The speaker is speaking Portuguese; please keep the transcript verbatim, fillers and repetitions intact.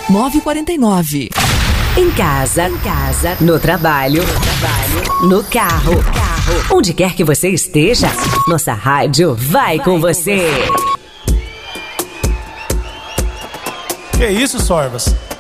nove quatro nove. Em casa, em casa, no trabalho, no trabalho, no carro, no carro, onde quer que você esteja, nossa rádio vai, vai com você. Que isso, Sorvas?